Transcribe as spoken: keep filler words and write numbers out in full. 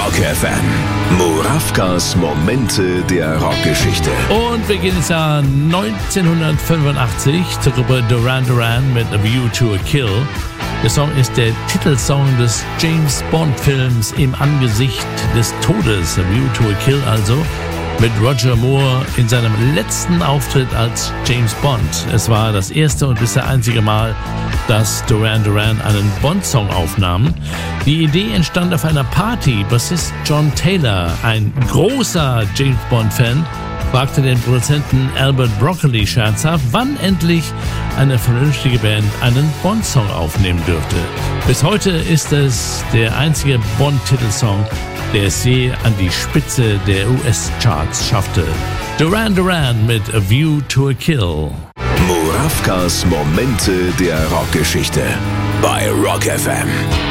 Rock F M. Murawkas Momente der Rockgeschichte. Und wir gehen ins Jahr neunzehnhundertfünfundachtzig zur Gruppe Duran Duran mit A View to a Kill. Der Song ist der Titelsong des James Bond Films Im Angesicht des Todes. A View to a Kill also. Mit Roger Moore in seinem letzten Auftritt als James Bond. Es war das erste und bisher einzige Mal, dass Duran Duran einen Bond-Song aufnahmen. Die Idee entstand auf einer Party. Bassist John Taylor, ein großer James Bond-Fan, fragte den Produzenten Albert Broccoli scherzhaft, wann endlich eine vernünftige Band einen Bond-Song aufnehmen dürfte. Bis heute ist es der einzige Bond-Titelsong, der es je an die Spitze der U S-Charts schaffte. Duran Duran mit A View to a Kill. Murawkas Momente der Rockgeschichte bei Rock F M.